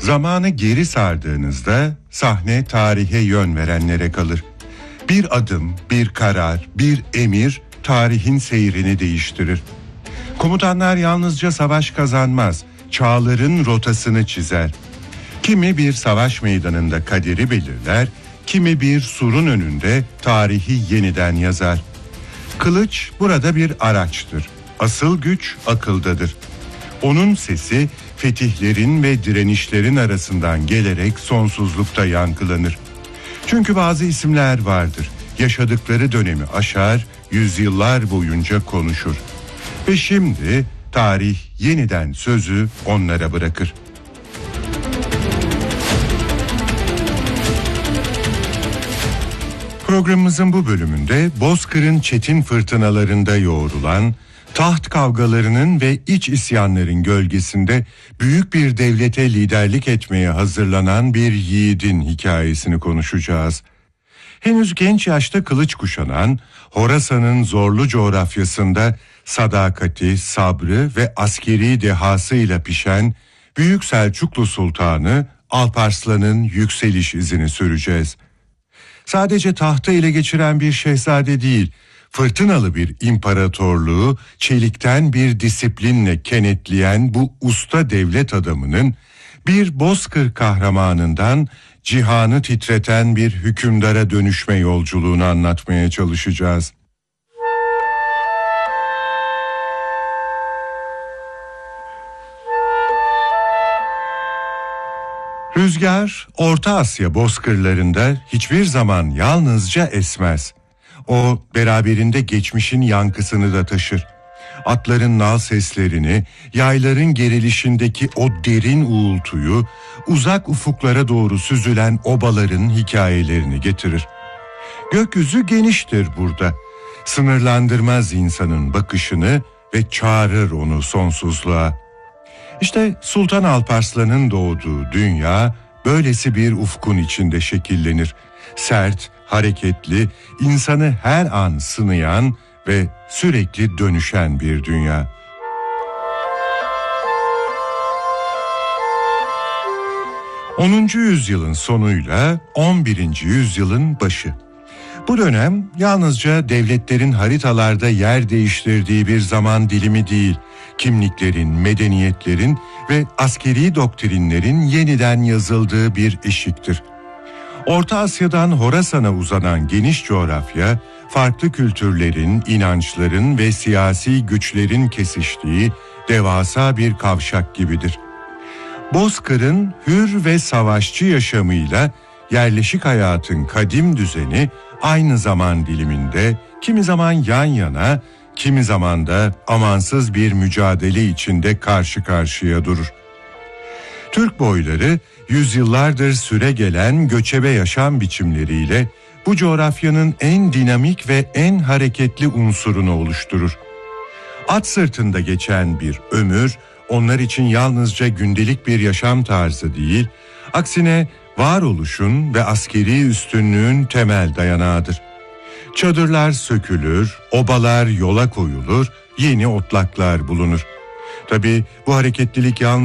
Zamanı geri sardığınızda sahne tarihe yön verenlere kalır. Bir adım, bir karar, bir emir tarihin seyrini değiştirir. Komutanlar yalnızca savaş kazanmaz, çağların rotasını çizer. Kimi bir savaş meydanında kaderi belirler, kimi bir surun önünde tarihi yeniden yazar. Kılıç burada bir araçtır. Asıl güç akıldadır. Onun sesi fetihlerin ve direnişlerin arasından gelerek sonsuzlukta yankılanır. Çünkü bazı isimler vardır. Yaşadıkları dönemi aşar, yüzyıllar boyunca konuşur. Ve şimdi tarih yeniden sözü onlara bırakır. Programımızın bu bölümünde Bozkır'ın çetin fırtınalarında yoğrulan, taht kavgalarının ve iç isyanların gölgesinde büyük bir devlete liderlik etmeye hazırlanan bir yiğidin hikayesini konuşacağız. Henüz genç yaşta kılıç kuşanan, Horasan'ın zorlu coğrafyasında sadakati, sabrı ve askeri dehasıyla pişen Büyük Selçuklu Sultanı Alparslan'ın yükseliş izini süreceğiz. Sadece tahtı ele geçiren bir şehzade değil, fırtınalı bir imparatorluğu çelikten bir disiplinle kenetleyen bu usta devlet adamının bir Bozkır kahramanından cihanı titreten bir hükümdara dönüşme yolculuğunu anlatmaya çalışacağız. Rüzgar, Orta Asya bozkırlarında hiçbir zaman yalnızca esmez. O beraberinde geçmişin yankısını da taşır. Atların nal seslerini, yayların gerilişindeki o derin uğultuyu, uzak ufuklara doğru süzülen obaların hikayelerini getirir. Gökyüzü geniştir burada. Sınırlandırmaz insanın bakışını ve çağırır onu sonsuzluğa. İşte Sultan Alparslan'ın doğduğu dünya böylesi bir ufkun içinde şekillenir. Sert, hareketli, insanı her an sınayan ve sürekli dönüşen bir dünya. ...10. yüzyılın sonuyla 11. yüzyılın başı. Bu dönem yalnızca devletlerin haritalarda yer değiştirdiği bir zaman dilimi değil, kimliklerin, medeniyetlerin ve askeri doktrinlerin yeniden yazıldığı bir eşiktir. Orta Asya'dan Horasan'a uzanan geniş coğrafya, farklı kültürlerin, inançların ve siyasi güçlerin kesiştiği devasa bir kavşak gibidir. Bozkır'ın hür ve savaşçı yaşamıyla yerleşik hayatın kadim düzeni aynı zaman diliminde, kimi zaman yan yana, kimi zaman da amansız bir mücadele içinde karşı karşıya durur. Türk boyları yüzyıllardır süregelen göçebe yaşam biçimleriyle bu coğrafyanın en dinamik ve en hareketli unsurunu oluşturur. At sırtında geçen bir ömür onlar için yalnızca gündelik bir yaşam tarzı değil, aksine varoluşun ve askeri üstünlüğün temel dayanağıdır. Çadırlar sökülür, obalar yola koyulur, yeni otlaklar bulunur. Tabii bu hareketlilik yalnız